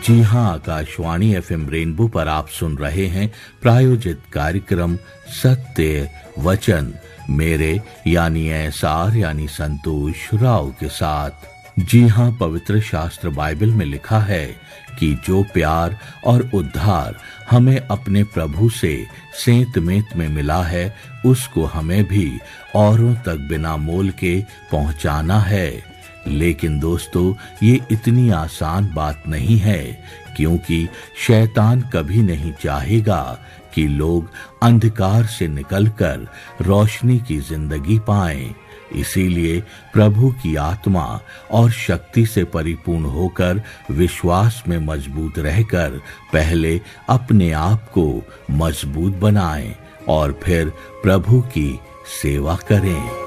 जी हाँ, Akashvani FM rainbow पर आप सुन रहे हैं प्रायोजित कार्यक्रम सत्य वचन मेरे यानी एसआर यानी संतोष राव के साथ। जी हाँ, पवित्र शास्त्र बाइबल में लिखा है कि जो प्यार और उद्धार हमें अपने प्रभु से सेंत मेंत में मिला है, उसको हमें भी औरों तक बिना मोल के पहुंचाना है। लेकिन दोस्तों, ये इतनी आसान बात नहीं है, क्योंकि शैतान कभी नहीं चाहेगा कि लोग अंधकार से निकलकर रोशनी की जिंदगी पाएं। इसीलिए प्रभु की आत्मा और शक्ति से परिपूर्ण होकर विश्वास में मजबूत रहकर पहले अपने आप को मजबूत बनाएं और फिर प्रभु की सेवा करें।